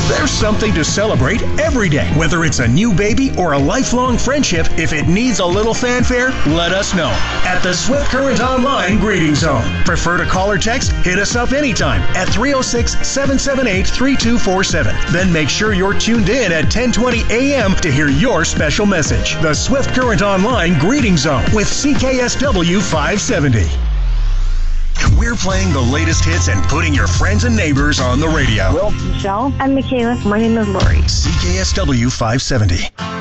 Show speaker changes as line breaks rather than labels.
There's something to celebrate every day. Whether it's a new baby or a lifelong friendship, if it needs a little fanfare, let us know. At the Swift Current Online Greeting Zone. Prefer to call or text? Hit us up anytime at 306-778-3247. Then make sure you're tuned in at 10:20 a.m. to hear your special message. The Swift Current Online Greeting Zone with CKSW 570. We're playing the latest hits and putting your friends and neighbors on the radio.
Will,
Michelle. I'm Michaela. My name is Lori.
CKSW 570.